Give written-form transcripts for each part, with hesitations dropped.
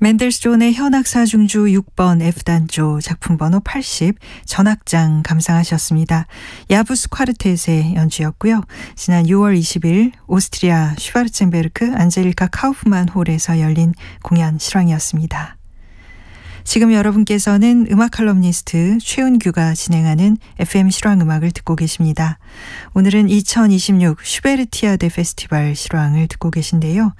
맨델스존의 현악사중주 6번 F단조 작품 번호 80 전악장 감상하셨습니다. 야부스 콰르텟의 연주였고요. 지난 6월 20일 오스트리아 슈바르첸베르크 안젤리카 카우프만 홀에서 열린 공연 실황이었습니다. 지금 여러분께서는 음악 칼럼니스트 최은규가 진행하는 FM 실황음악을 듣고 계십니다. 오늘은 2026 슈베르티아데 페스티벌 실황을 듣고 계신데요.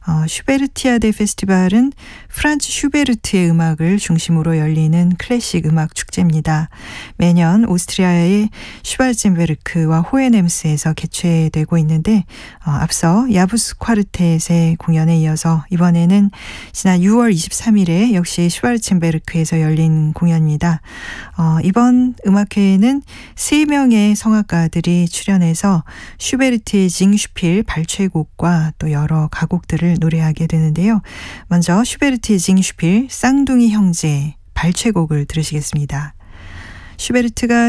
슈베르티아데 페스티벌은 프란츠 슈베르트의 음악을 중심으로 열리는 클래식 음악 축제입니다. 매년 오스트리아의 슈바르첸베르크와 호헤넴스에서 개최되고 있는데 앞서 야부스 콰르텟의 공연에 이어서 이번에는 지난 6월 23일에 역시 슈바르첸베르크에서 열린 공연입니다. 이번 음악회에는 3명의 성악가들이 출연해서 슈베르트의 징슈필 발췌곡과 또 여러 가곡들을 노래하게 되는데요. 먼저 슈베르트의 징슈필 쌍둥이 형제 발췌곡을 들으시겠습니다. 슈베르트가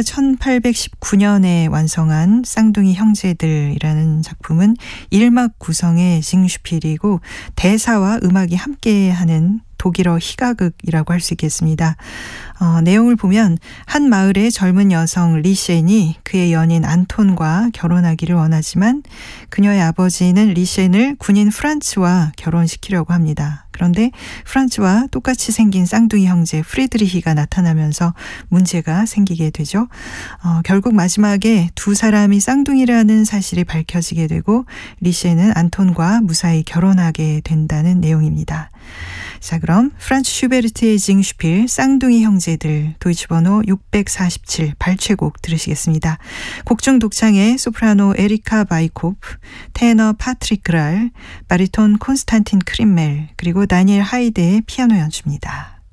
1819년에 완성한 쌍둥이 형제들이라는 작품은 1막 구성의 징슈필이고 대사와 음악이 함께하는 독일어 희가극이라고 할 수 있겠습니다. 내용을 보면 한 마을의 젊은 여성 리셴이 그의 연인 안톤과 결혼하기를 원하지만 그녀의 아버지는 리셴을 군인 프란츠와 결혼시키려고 합니다. 그런데 프란츠와 똑같이 생긴 쌍둥이 형제 프리드리히가 나타나면서 문제가 생기게 되죠. 결국 마지막에 두 사람이 쌍둥이라는 사실이 밝혀지게 되고 리셴은 안톤과 무사히 결혼하게 된다는 내용입니다. 자, 그럼 프란츠 슈베르트의 징슈필 쌍둥이 형제들 도이치 번호 647 발췌곡 들으시겠습니다. 곡중 독창의 소프라노 에리카 바이코프, 테너 파트릭 그랄, 바리톤 콘스탄틴 크림멜, 그리고 다니엘 하이데의 피아노 연주입니다.